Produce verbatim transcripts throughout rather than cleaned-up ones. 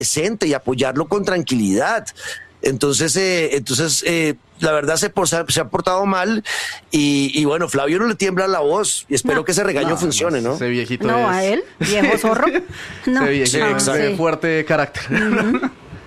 presente y apoyarlo con tranquilidad. Entonces, eh, entonces eh, la verdad se, por, se ha portado mal y, y bueno, Flavio no le tiembla la voz y espero no. que ese regaño no, funcione, ¿no? Ese viejito No, es... a él, viejo zorro. No. Ese viejito Sí, es exacto. de fuerte carácter. Uh-huh.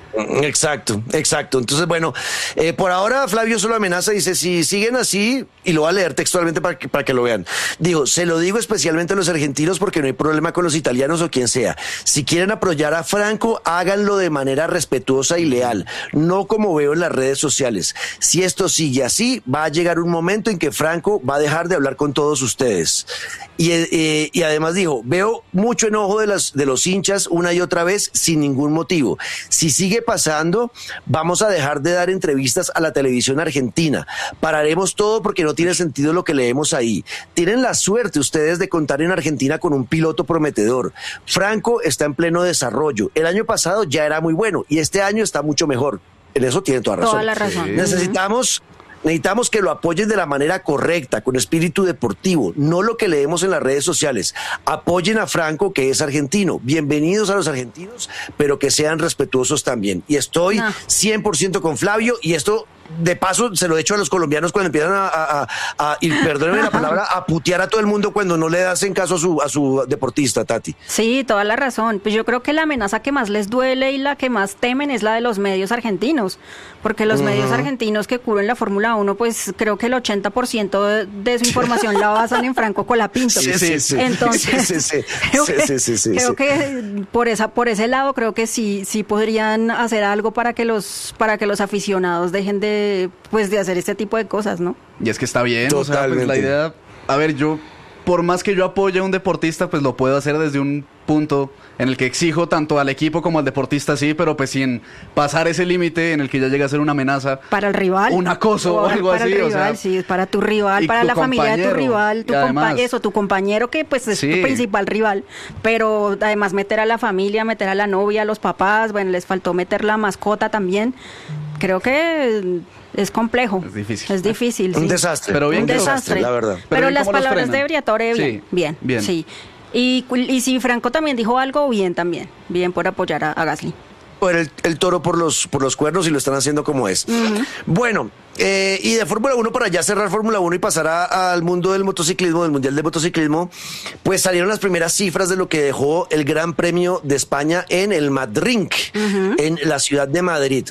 Exacto, exacto. Entonces, bueno, eh, por ahora Flavio solo amenaza, dice, si siguen así, y lo va a leer textualmente para que, para que lo vean. Digo, se lo digo especialmente a los argentinos porque no hay problema con los italianos o quien sea. Si quieren apoyar a Franco, háganlo de manera respetuosa y leal, no como veo en las redes sociales. Si esto sigue así, va a llegar un momento en que Franco va a dejar de hablar con todos ustedes. Y, eh, y además dijo, veo mucho enojo de, las, de los hinchas una y otra vez sin ningún motivo. Si sigue pasando, vamos a dejar de dar entrevistas a la televisión argentina. Pararemos todo porque no tiene sentido lo que leemos ahí. Tienen la suerte ustedes de contar en Argentina con un piloto prometedor. Franco está en pleno desarrollo. El año pasado ya era muy bueno y este año está mucho mejor. En eso tiene toda razón. Toda la razón. Sí. Necesitamos... Necesitamos que lo apoyen de la manera correcta, con espíritu deportivo, no lo que leemos en las redes sociales. Apoyen a Franco, que es argentino. Bienvenidos a los argentinos, pero que sean respetuosos también. Y estoy No. cien por ciento con Flavio, y esto, de paso, se lo he hecho a los colombianos cuando empiezan a, a, a, a y perdónenme la palabra, a putear a todo el mundo cuando no le hacen caso a su, a su deportista, Tati. Sí, toda la razón. Pues yo creo que la amenaza que más les duele y la que más temen es la de los medios argentinos, porque los uh-huh. medios argentinos que cubren la Fórmula uno, pues creo que el ochenta por ciento de, de su información la basan en Franco Colapinto. Sí, sí, sí. Entonces, sí, sí, sí. creo, sí, que, sí, sí, sí, creo sí. que por esa por ese lado creo que sí sí podrían hacer algo para que los para que los aficionados dejen de pues de hacer este tipo de cosas, ¿no? Y es que está bien, Totalmente. o sea, pues la idea, a ver, yo, por más que yo apoye a un deportista, pues lo puedo hacer desde un punto en el que exijo tanto al equipo como al deportista, sí, pero pues sin pasar ese límite en el que ya llega a ser una amenaza. Para el rival. Un acoso o algo para así, el rival, o sea. Sí, para tu rival, para tu la familia de tu rival, tu y además, compa- eso, tu compañero que pues es sí. tu principal rival. Pero además meter a la familia, meter a la novia, a los papás, bueno, les faltó meter la mascota también. Creo que es complejo. Es difícil. Es difícil, Un sí. desastre. Pero bien Un que lo- desastre, la verdad. Pero, Pero bien las cómo los palabras frenan. de Briatore, bien, Sí, bien, bien. sí. Y, y si Franco también dijo algo, bien también. Bien por apoyar a, a Gasly. Por el, el toro por los, por los cuernos y lo están haciendo como es. Uh-huh. Bueno, eh, y de Fórmula uno, para ya cerrar Fórmula uno y pasar a, al mundo del motociclismo, del Mundial de Motociclismo, pues salieron las primeras cifras de lo que dejó el Gran Premio de España en el Madrid, uh-huh. en la ciudad de Madrid.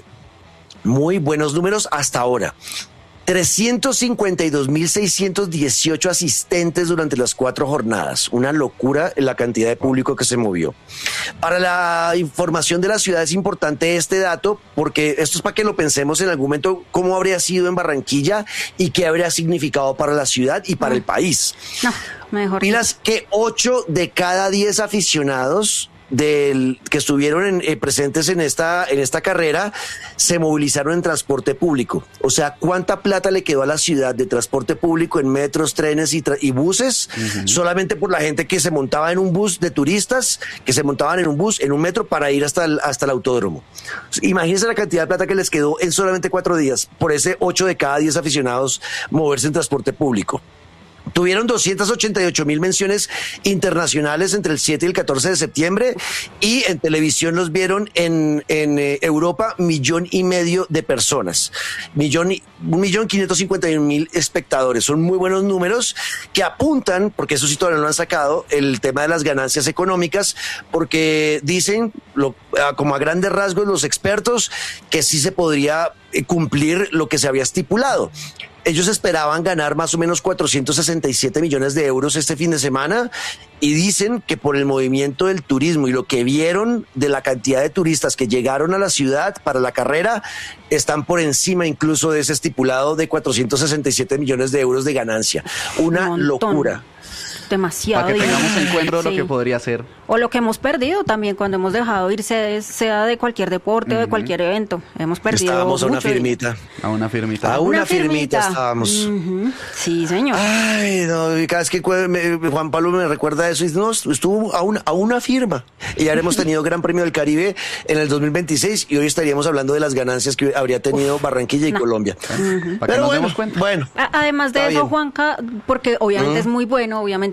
Muy buenos números hasta ahora. trescientos cincuenta y dos mil seiscientos dieciocho asistentes durante las cuatro jornadas. Una locura la cantidad de público que se movió. Para la información de la ciudad es importante este dato, porque esto es para que lo pensemos en algún momento, cómo habría sido en Barranquilla y qué habría significado para la ciudad y para no. el país. No, mejor. Pilas que ocho de cada diez aficionados del que estuvieron en, eh, presentes en esta en esta carrera se movilizaron en transporte público. O sea, ¿cuánta plata le quedó a la ciudad de transporte público en metros, trenes y, tra- y buses? Uh-huh. Solamente por la gente que se montaba en un bus de turistas, que se montaban en un bus, en un metro para ir hasta el, hasta el autódromo. Imagínense la cantidad de plata que les quedó en solamente cuatro días por ese ocho de cada diez aficionados moverse en transporte público. Tuvieron doscientas ochenta y ocho mil menciones internacionales entre el siete y el catorce de septiembre y en televisión los vieron en, en eh, Europa millón y medio de personas. Millón y, un millón quinientos cincuenta y un mil espectadores. Son muy buenos números que apuntan, porque eso sí todavía no lo han sacado, el tema de las ganancias económicas, porque dicen, lo, como a grandes rasgos los expertos, que sí se podría cumplir lo que se había estipulado. Ellos esperaban ganar más o menos cuatrocientos sesenta y siete millones de euros este fin de semana y dicen que por el movimiento del turismo y lo que vieron de la cantidad de turistas que llegaron a la ciudad para la carrera, están por encima incluso de ese estipulado de cuatrocientos sesenta y siete millones de euros de ganancia. Una locura. Demasiado. Para que dinero. tengamos en cuenta Sí. lo que podría ser. O lo que hemos perdido también cuando hemos dejado ir, sea, sea de cualquier deporte uh-huh. o de cualquier evento. Hemos perdido. Estábamos a una mucho firmita. A una firmita. A una, una firmita, firmita estábamos. Uh-huh. Sí, señor. Ay, no, y cada vez que me, Juan Pablo me recuerda eso, y dice, no, estuvo a una, a una firma. Y ya hemos tenido Gran Premio del Caribe en el dos mil veintiséis y hoy estaríamos hablando de las ganancias que habría tenido Uf, Barranquilla y no. Colombia. Uh-huh. Pero bueno, bueno. A- además de eso, bien. Juanca, porque obviamente uh-huh. es muy bueno, obviamente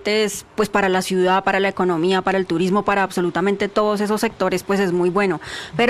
obviamente es pues para la ciudad, para la economía, para el turismo, para absolutamente todos esos sectores, pues es muy bueno. Pero